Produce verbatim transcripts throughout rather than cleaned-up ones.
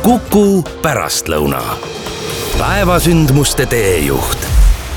Kuku pärastlõuna. Päevasündmuste teejuht.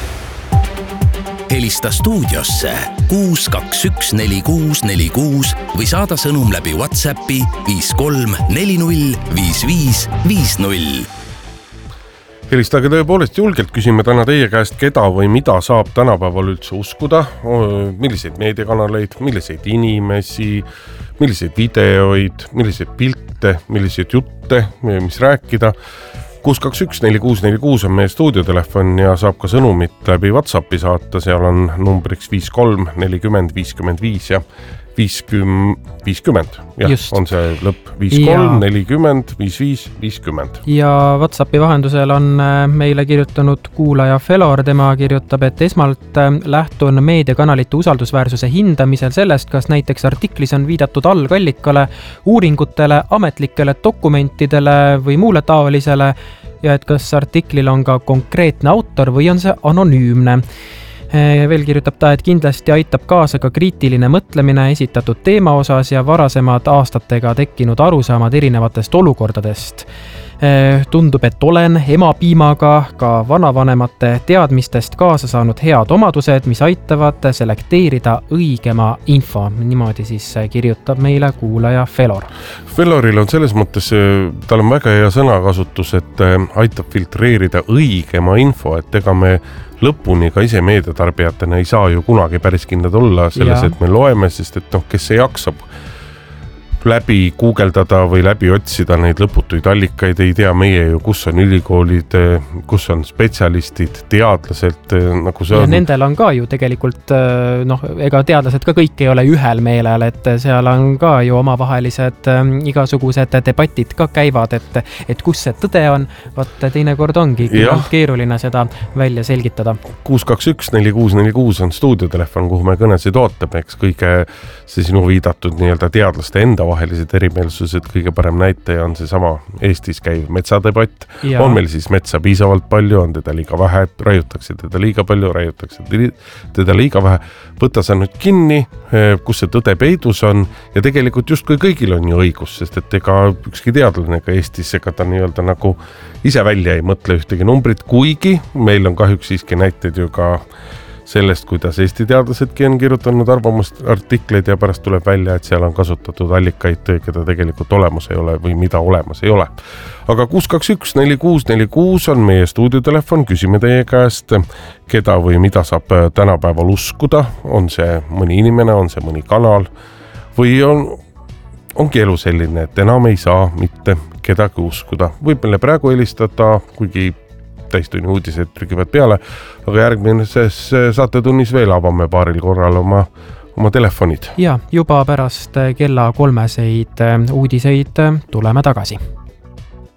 Helista stuudiosse kuus kaks üks neli kuus neli kuus või saada sõnum läbi WhatsAppi viis kolm neli null viis viis viis null. Helistage tõepoolest julgelt, küsime täna teie käest, keda või mida saab tänapäeval üldse uskuda, milliseid meediakanaleid, milliseid inimesi, milliseid videoid, milliseid pilte, milliseid jutte, mis rääkida. kuus kaks üks neli kuus neli kuus on meie stuudiotelefon ja saab ka sõnumit läbi WhatsAppi saata, seal on numbriks viis kolm nelikümmend viiskümmend viis ja viiskümmend. Jah, Just. on see lõpp viis kolm nelikümmend viis viis viiskümmend. Ja WhatsAppi vahendusel on meile kirjutanud kuulaja Felor, tema kirjutab, et esmalt lähtun meediakanalite usaldusväärsuse hindamisel sellest, kas näiteks artiklis on viidatud algallikale, uuringutele, ametlikele dokumentidele või muule taolisele ja et kas artiklil on ka konkreetne autor või on see anonüümne. Veel kirjutab ta, et kindlasti aitab kaasa ka kriitiline mõtlemine esitatud teema osas ja varasemad aastatega tekkinud arusaamad erinevatest olukordadest. Tundub, et olen emapiimaga ka vanavanemate teadmistest kaasa saanud head omadused, mis aitavad selekteerida õigema info. Niimoodi siis kirjutab meile kuulaja Felor. Feloril on selles mõttes, tal on väga hea sõnakasutus, et aitab filtreerida õigema info, et ega me lõpuni ka ise meediatarbijatena ei saa ju kunagi päris kindlad olla selles, ja. et me loeme, sest et noh, kes see jaksab läbi guugeldada või läbi otsida neid lõputuid allikaid, ei tea meie ju, kus on ülikoolid, kus on spetsialistid, teadlased, nagu see ja on. Nendel on ka ju tegelikult, noh, ega teadlased ka kõik ei ole ühel meelel, et seal on ka ju omavahelised igasugused debatid ka käivad, et, et kus see tõde on, vaat teinekord ongi keeruline seda välja selgitada. kuus kaks üks neli kuus neli kuus on stuudiotelefon, kuhu me kõnesid ootab, eks kõige see sinu viidatud nii-öelda teadlaste enda vahelised erimeelsused, kõige parem näitaja on see sama Eestis käiv metsadebatt. Ja. On meil siis metsa piisavalt palju, on teda liiga vähe, raiutakse teda liiga palju, raiutakse teda liiga vähe. Võta sa nüüd kinni, kus see tõde peidus on ja tegelikult just kui kõigil on ju õigus, sest et ega ükski teadlane ka Eestis ega ta nii-öelda nagu ise välja ei mõtle ühtegi numbrit, kuigi meil on kahjuks siiski näited ju ka sellest, kuidas Eesti teadlasedki on kirjutanud arvamust artikleid ja pärast tuleb välja, et seal on kasutatud allikaid, keda tegelikult olemas ei ole või mida olemas ei ole. Aga kuus kaks üks neli kuus neli kuus on meie stuudiotelefon, küsime teie käest, keda või mida saab tänapäeval uskuda, on see mõni inimene, on see mõni kanal või on, ongi elu selline, et enam ei saa mitte kedagi uskuda. Võib meile praegu helistada, kuigi täistunni uudised trükivad peale, aga järgmises saatetunnis veel avame paaril korral oma, oma telefonid. Ja juba pärast kella kolmeseid uudiseid tuleme tagasi.